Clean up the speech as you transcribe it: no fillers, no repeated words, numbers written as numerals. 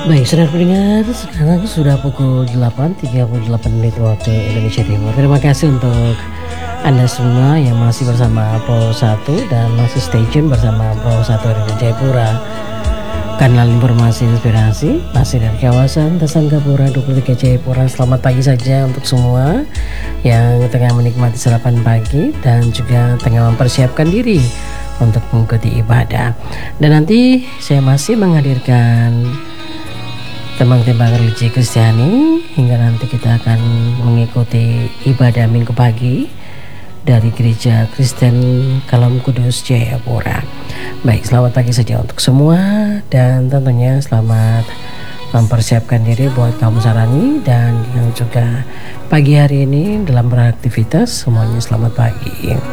Baik, saudara pendengar, sekarang sudah pukul 8.38 menit waktu Indonesia Timur. Terima kasih untuk Anda semua yang masih bersama Pro 1 dan masih stay tune bersama Pro 1 dari Jayapura. Kanal informasi inspirasi masih dari kawasan Tesanggapura 23 Jayapura. Selamat pagi saja untuk semua yang tengah menikmati sarapan pagi dan juga tengah mempersiapkan diri untuk mengikuti ibadah. Dan nanti saya masih menghadirkan tembang-tembang religi Kristiani hingga nanti kita akan mengikuti ibadah minggu pagi dari Gereja Kristen Kalam Kudus Jayapura. Baik, selamat pagi saja untuk semua dan tentunya selamat mempersiapkan diri buat kamu Sarani dan yang juga pagi hari ini dalam beraktivitas, semuanya selamat pagi.